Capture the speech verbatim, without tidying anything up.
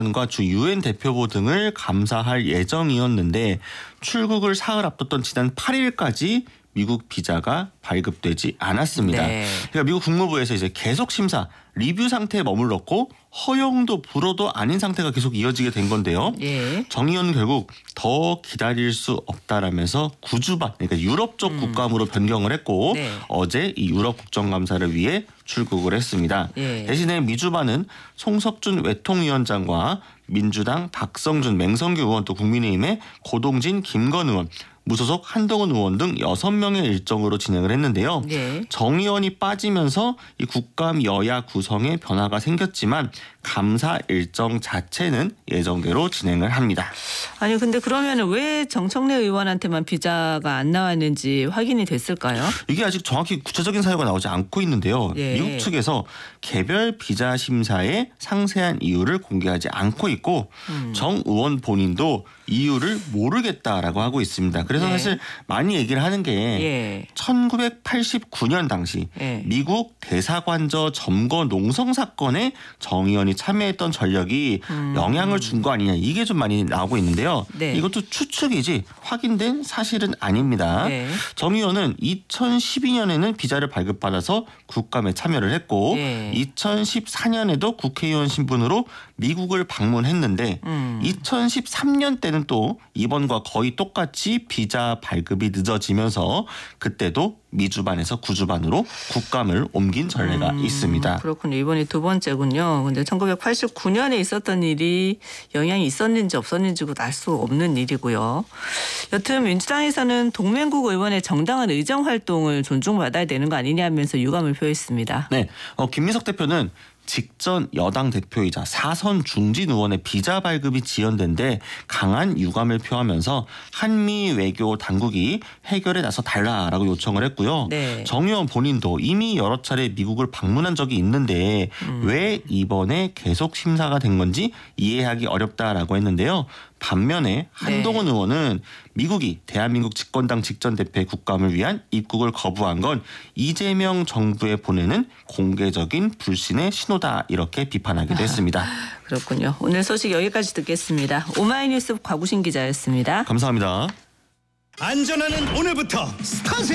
과 주 유엔 대표보 등을 감사할 예정이었는데 출국을 사흘 앞뒀던 지난 팔 일까지 미국 비자가 발급되지 않았습니다. 네. 그러니까 미국 국무부에서 이제 계속 심사, 리뷰 상태에 머물렀고 허용도 불허도 아닌 상태가 계속 이어지게 된 건데요. 예. 정 의원은 결국 더 기다릴 수 없다라면서 구주반, 그러니까 유럽 쪽 음. 국감으로 변경을 했고 네. 어제 이 유럽 국정감사를 위해 출국을 했습니다. 예. 대신에 미주반은 송석준 외통위원장과 민주당 박성준, 맹성규 의원 또 국민의힘의 고동진, 김건 의원, 무소속 한동훈 의원 등 여섯 명의 일정으로 진행을 했는데요. 예. 정 의원이 빠지면서 이 국감 여야 구성에 변화가 생겼지만 감사 일정 자체는 예정대로 진행을 합니다. 아니 근데 그러면은 왜 정청래 의원한테만 비자가 안 나왔는지 확인이 됐을까요? 이게 아직 정확히 구체적인 사유가 나오지 않고 있는데요. 예. 미국 측에서 개별 비자 심사의 상세한 이유를 공개하지 않고 있고 음. 정 의원 본인도 이유를 모르겠다라고 하고 있습니다. 그래서 예. 사실 많이 얘기를 하는 게 예. 천구백팔십구 년 당시 예. 미국 대사관저 점거 농성 사건에 정 의원이 참여했던 전력이 음. 영향을 준 거 아니냐, 이게 좀 많이 나오고 있는데요. 네. 이것도 추측이지 확인된 사실은 아닙니다. 네. 정 의원은 이천십이 년에는 비자를 발급받아서 국감에 참여를 했고 네. 이천십사 년에도 국회의원 신분으로 미국을 방문했는데 음. 이천십삼 년 때는 또 이번과 거의 똑같이 비자 발급이 늦어지면서 그때도 미주반에서 구주반으로 국감을 옮긴 전례가 음, 있습니다. 그렇군요. 이번이 두 번째군요. 근데 천구백팔십구 년에 있었던 일이 영향이 있었는지 없었는지도 알 수 없는 일이고요. 여튼 민주당에서는 동맹국 의원의 정당한 의정 활동을 존중받아야 되는 거 아니냐면서 유감을 표했습니다. 네, 어, 김민석 대표는 직전 여당 대표이자 사선 중진 의원의 비자 발급이 지연된 데 강한 유감을 표하면서 한미 외교 당국이 해결에 나서 달라라고 요청을 했고요. 네. 정 의원 본인도 이미 여러 차례 미국을 방문한 적이 있는데 음. 왜 이번에 계속 심사가 된 건지 이해하기 어렵다라고 했는데요. 반면에 한동훈 네. 의원은 미국이 대한민국 집권당 직전 대표의 국감을 위한 입국을 거부한 건 이재명 정부에 보내는 공개적인 불신의 신호다, 이렇게 비판하기도 했습니다. 그렇군요. 오늘 소식 여기까지 듣겠습니다. 오마이뉴스 곽우신 기자였습니다. 감사합니다. 안전하는 오늘부터 스타트!